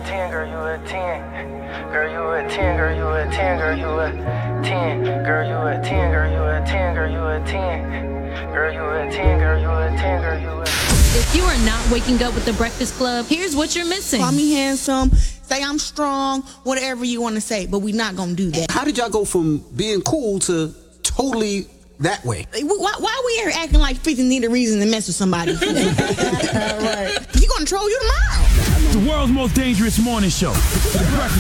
10, girl, you a 10. Girl, you a 10, girl, you a 10, girl, you a 10. Girl, you a 10, girl, you a 10, girl, you a 10. Girl, you a 10, girl, you a 10, girl, you a 10. If you are not waking up with the Breakfast Club, here's what you're missing. Call me handsome, say I'm strong, whatever you want to say, but we're not going to do that. How did y'all go from being cool to totally that way? Why we here acting like 50 need a reason to mess with somebody? All right. He going to troll you tomorrow. The world's most dangerous morning show. The Breakfast